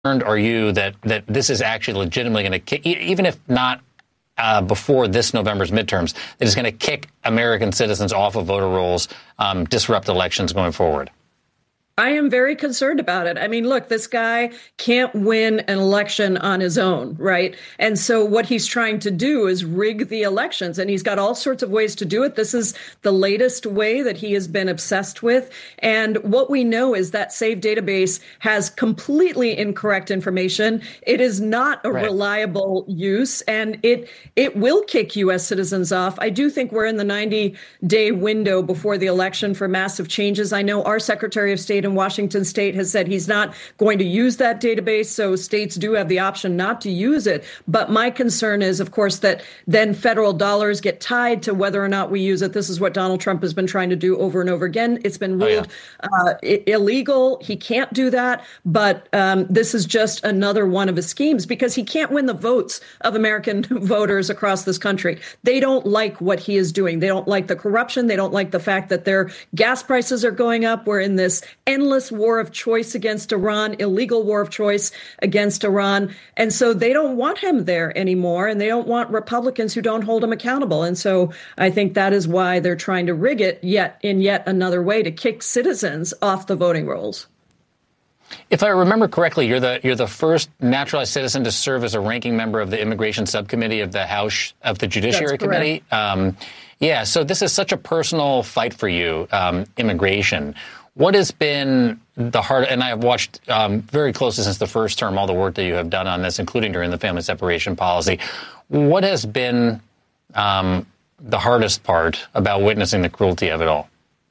are you that this is actually legitimately going to kick, even if not before this November's midterms, that is going to kick American citizens off of voter rolls, disrupt elections going forward? I am very concerned about it. I mean, look, this guy can't win an election on his own, right? And so what he's trying to do is rig the elections, and he's got all sorts of ways to do it. This is the latest way that he has been obsessed with. And what we know is that Save database has completely incorrect information. It is not a reliable use, and it will kick U.S. citizens off. I do think we're in the 90-day window before the election for massive changes. I know our Secretary of State in Washington State has said he's not going to use that database, so states do have the option not to use it. But my concern is, of course, that then federal dollars get tied to whether or not we use it. This is what Donald Trump has been trying to do over and over again. It's been ruled illegal. He can't do that. But this is just another one of his schemes, because he can't win the votes of American voters across this country. They don't like what he is doing. They don't like the corruption. They don't like the fact that their gas prices are going up. We're in this endless war of choice against Iran, illegal war of choice against Iran. And so they don't want him there anymore, and they don't want Republicans who don't hold him accountable. And so I think that is why they're trying to rig it yet another way to kick citizens off the voting rolls. If I remember correctly, you're the first naturalized citizen to serve as a ranking member of the Immigration Subcommittee of the House of the Judiciary Committee. So this is such a personal fight for you, immigration. What has been the hard, and I have watched very closely since the first term all the work that you have done on this, including during the family separation policy. What has been the hardest part about witnessing the cruelty of it all?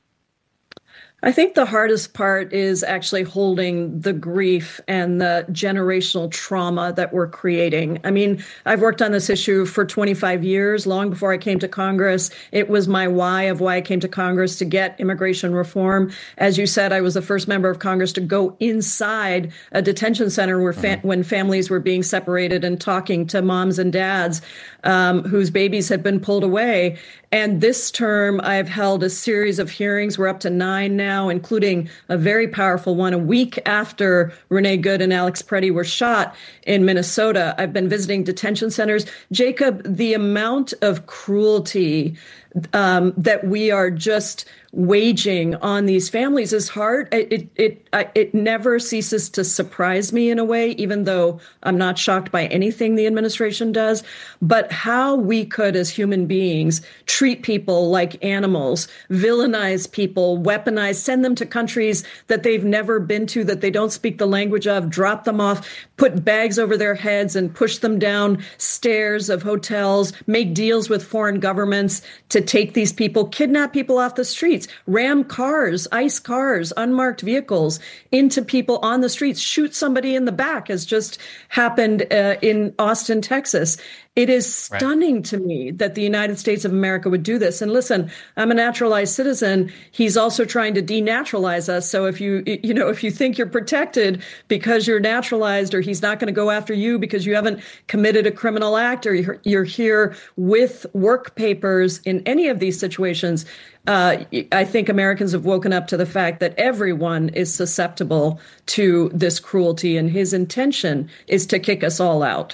I think the hardest part is actually holding the grief and the generational trauma that we're creating. I mean, I've worked on this issue for 25 years, long before I came to Congress. It was my why I came to Congress, to get immigration reform. As you said, I was the first member of Congress to go inside a detention center where when families were being separated and talking to moms and dads whose babies had been pulled away. And this term, I've held a series of hearings. We're up to 9 now, including a very powerful one a week after Renee Good and Alex Preddy were shot in Minnesota. I've been visiting detention centers. Jacob, the amount of cruelty that we are just waging on these families is hard. It never ceases to surprise me in a way, even though I'm not shocked by anything the administration does. But how we could, as human beings, treat people like animals, villainize people, weaponize, send them to countries that they've never been to, that they don't speak the language of, drop them off, put bags over their heads and push them down stairs of hotels, make deals with foreign governments to take these people, kidnap people off the streets, ram cars, ICE cars, unmarked vehicles into people on the streets, shoot somebody in the back, as just happened in Austin, Texas. It is stunning to me that the United States of America would do this. And listen, I'm a naturalized citizen. He's also trying to denaturalize us. So if you think you're protected because you're naturalized, or he's not going to go after you because you haven't committed a criminal act, or you're here with work papers in any of these situations, I think Americans have woken up to the fact that everyone is susceptible to this cruelty, and his intention is to kick us all out.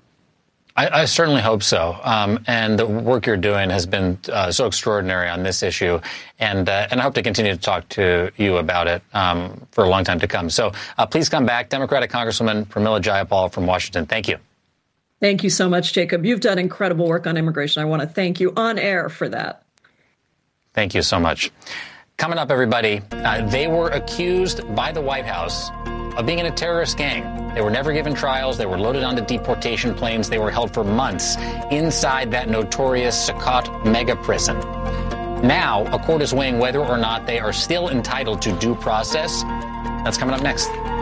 I certainly hope so. And the work you're doing has been so extraordinary on this issue. And I hope to continue to talk to you about it for a long time to come. So please come back. Democratic Congresswoman Pramila Jayapal from Washington. Thank you. Thank you so much, Jacob. You've done incredible work on immigration. I want to thank you on air for that. Thank you so much. Coming up, everybody, they were accused by the White House of being in a terrorist gang. They were never given trials. They were loaded onto deportation planes. They were held for months inside that notorious Sukkot mega prison. Now, a court is weighing whether or not they are still entitled to due process. That's coming up next.